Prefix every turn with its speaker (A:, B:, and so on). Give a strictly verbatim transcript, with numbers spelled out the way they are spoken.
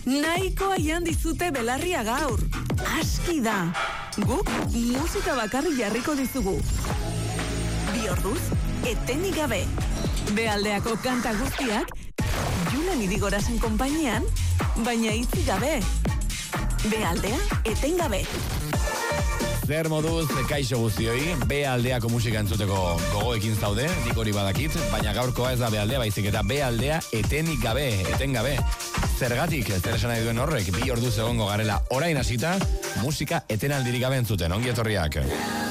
A: Nahiko aian dizute belarria gaur. Aski da. Guk musika bakarri jarriko dizugu. Bi orduz, etenik gabe. Bealdeako kanta guztiak, Julen Irigorasen konpainian, baina itzi gabe. Bealdea, eten gabe.
B: Zer moduz, kaixo guztioi, Bealdeako musika entzuteko gogoekin zaude, nik hori badakit, baina gaurkoa ez da Bealdea, baizik eta Bealdea etenik gabe, eten gabe. Zergatik, zer esan nahi duen horrek, bi orduz egongo garela orain hasita, musika etenaldirik gabe entzuten, ongi etorriak.